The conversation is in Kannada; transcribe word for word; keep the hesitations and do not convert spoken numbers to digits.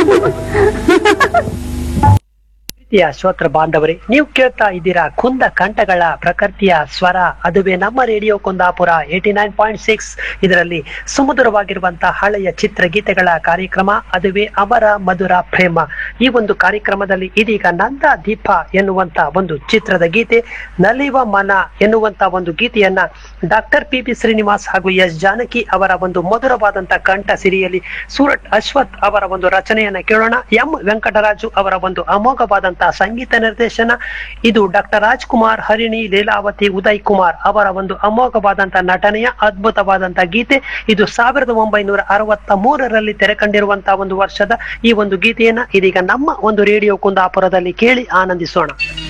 ಪ್ರೀತಿಯ ಶ್ರೋತೃ ಬಾಂಧವರೇ, ನೀವು ಕೇಳ್ತಾ ಇದ್ದೀರಾ ಕುಂದ ಕಂಠಗಳ ಪ್ರಕೃತಿಯ ಸ್ವರ. ಅದುವೇ ನಮ್ಮ radio Kundapura eighty nine point six. ಇದರಲ್ಲಿ ಸುಮಧುರವಾಗಿರುವಂತಹ ಹಳೆಯ ಚಿತ್ರಗೀತೆಗಳ ಕಾರ್ಯಕ್ರಮ, ಅದುವೇ ಅವರ ಮಧುರ ಪ್ರೇಮ. ಈ ಒಂದು ಕಾರ್ಯಕ್ರಮದಲ್ಲಿ ಇದೀಗ ನಂದ ದೀಪ ಎನ್ನುವಂತ ಒಂದು ಚಿತ್ರದ ಗೀತೆ, ನಲಿವ ಮನ ಎನ್ನುವಂತ ಒಂದು ಗೀತೆಯನ್ನ ಡಾಕ್ಟರ್ ಪಿ ಬಿ ಶ್ರೀನಿವಾಸ್ ಹಾಗೂ ಎಸ್ ಜಾನಕಿ ಅವರ ಒಂದು ಮಧುರವಾದಂತಹ ಕಂಠ ಸಿರಿಯಲ್ಲಿ ಸೂರಟ್ ಅಶ್ವಥ್ ಅವರ ಒಂದು ರಚನೆಯನ್ನ ಕೇಳೋಣ. ಎಂ ವೆಂಕಟರಾಜು ಅವರ ಒಂದು ಅಮೋಘವಾದಂತಹ ಸಂಗೀತ ನಿರ್ದೇಶನ. ಇದು ಡಾಕ್ಟರ್ ರಾಜ್ಕುಮಾರ್, ಹರಿಣಿ, ಲೀಲಾವತಿ, ಉದಯ್ ಕುಮಾರ್ ಅವರ ಒಂದು ಅಮೋಘವಾದಂತಹ ನಟನೆಯ ಅದ್ಭುತವಾದಂತಹ ಗೀತೆ. ಇದು ಸಾವಿರದ ಒಂಬೈನೂರ ಅರವತ್ತ ಮೂರರಲ್ಲಿ ತೆರೆ ಕಂಡಿರುವಂತಹ ಒಂದು ವರ್ಷದ ಈ ಒಂದು ಗೀತೆಯನ್ನ ಇದೀಗ ನಮ್ಮ ಒಂದು ರೇಡಿಯೋ ಕುಂದಾಪುರದಲ್ಲಿ ಕೇಳಿ ಆನಂದಿಸೋಣ.